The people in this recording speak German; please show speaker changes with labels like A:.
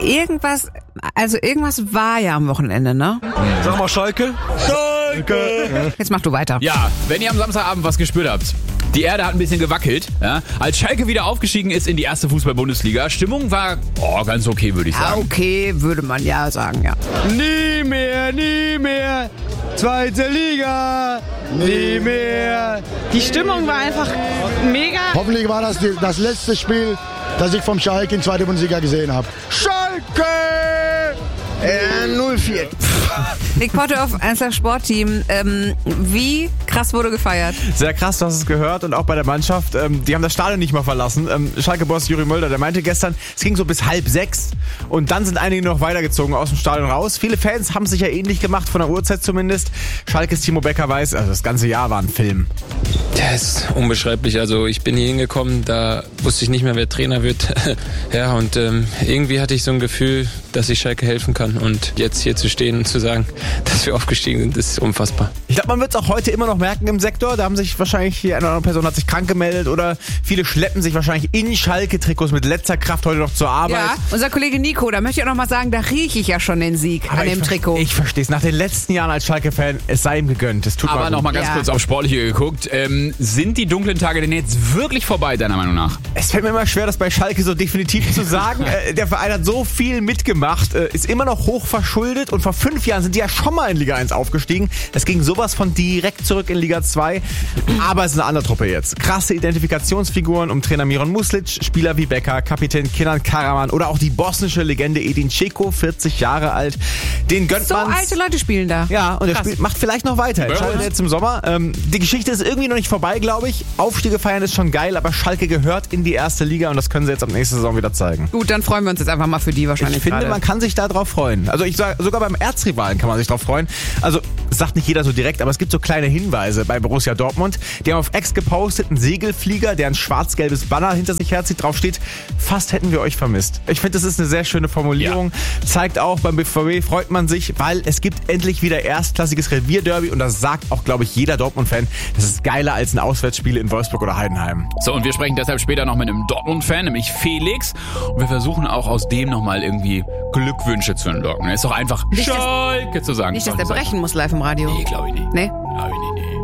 A: irgendwas war ja am Wochenende, ne?
B: Sag mal Schalke. Schalke.
A: Jetzt mach du weiter.
C: Ja, wenn ihr am Samstagabend was gespürt habt. Die Erde hat ein bisschen gewackelt. Ja? Als Schalke wieder aufgestiegen ist in die erste Fußball-Bundesliga, Stimmung war ganz okay, würde ich
A: Ja,
C: sagen.
A: okay, würde man ja sagen, ja.
B: Nie mehr. Zweite Liga. Nie mehr.
D: Die Stimmung war einfach mega.
E: Hoffentlich war das das letzte Spiel, das ich vom Schalke in zweiter Bundesliga gesehen habe.
B: Schalke.
E: 0-4.
A: Nick Potterhoff, einzelner Sportteam. Wie krass wurde gefeiert?
B: Sehr krass, du hast es gehört und auch bei der Mannschaft. Die haben das Stadion nicht mal verlassen. Schalke-Boss Juri Mölder, der meinte gestern, es ging so bis 5:30 und dann sind einige noch weitergezogen aus dem Stadion raus. Viele Fans haben sich ja ähnlich gemacht, von der Uhrzeit zumindest. Schalkes Timo Becker weiß, also das ganze Jahr war ein Film.
F: Das ist unbeschreiblich. Also ich bin hier hingekommen, da wusste ich nicht mehr, wer Trainer wird. Ja, und irgendwie hatte ich so ein Gefühl, dass ich Schalke helfen kann. Und jetzt hier zu stehen und zu sagen, dass wir aufgestiegen sind, ist unfassbar.
B: Ich glaube, man wird es auch heute immer noch merken im Sektor. Da haben sich wahrscheinlich hier eine oder andere Person hat sich krank gemeldet oder viele schleppen sich wahrscheinlich in Schalke-Trikots mit letzter Kraft heute noch zur Arbeit.
A: Ja, unser Kollege Nico, da möchte ich auch noch mal sagen, da rieche ich ja schon den Sieg
B: Aber
A: an dem Trikot.
B: Ich verstehe es. Nach den letzten Jahren als Schalke-Fan, es sei ihm gegönnt. Es tut
C: Aber
B: gut.
C: noch mal ganz
A: Ja.
C: kurz auf Sportliche geguckt. Sind die dunklen Tage denn jetzt wirklich vorbei, deiner Meinung nach?
B: Es fällt mir immer schwer, das bei Schalke so definitiv zu sagen. Der Verein hat so viel mitgemacht, ist immer noch hoch verschuldet und vor 5 Jahren sind die ja schon mal in Liga 1 aufgestiegen. Das ging sowas von direkt zurück in Liga 2. Aber es ist eine andere Truppe jetzt. Krasse Identifikationsfiguren um Trainer Miron Muslic, Spieler wie Becker, Kapitän Kenan Karaman oder auch die bosnische Legende Edin Dzeko, 40 Jahre alt. Den gönnt
A: So
B: man's.
A: alte Leute spielen da.
B: Ja, und
A: Krass.
B: macht vielleicht noch weiter. Entscheidet jetzt im Sommer. Die Geschichte ist irgendwie noch nicht vorbei, glaube ich. Aufstiege feiern ist schon geil, aber Schalke gehört in die erste Liga und das können sie jetzt ab nächster Saison wieder zeigen.
A: Gut, dann freuen wir uns jetzt einfach mal für die wahrscheinlich
B: Ich finde,
A: gerade.
B: man kann sich da drauf freuen. Also ich sage, sogar beim Erzrivalen kann man sich drauf freuen. Also das sagt nicht jeder so direkt, aber es gibt so kleine Hinweise bei Borussia Dortmund. Die haben auf X gepostet einen Segelflieger, der ein schwarz-gelbes Banner hinter sich herzieht. Drauf steht, fast hätten wir euch vermisst. Ich finde, das ist eine sehr schöne Formulierung. Ja. Zeigt auch, beim BVB freut man sich, weil es gibt endlich wieder erstklassiges Revierderby und das sagt auch, glaube ich, jeder Dortmund-Fan. Das ist geiler als ein Auswärtsspiel in Wolfsburg oder Heidenheim.
C: So, und wir sprechen deshalb später noch mit einem Dortmund-Fan, nämlich Felix. Und wir versuchen auch aus dem nochmal irgendwie Glückwünsche zu entlocken. Es ist doch einfach
A: Nicht,
C: Schalke zu sagen.
A: Nicht, dass der brechen muss live im Radio.
C: Nee, glaube ich nicht.
A: Nee?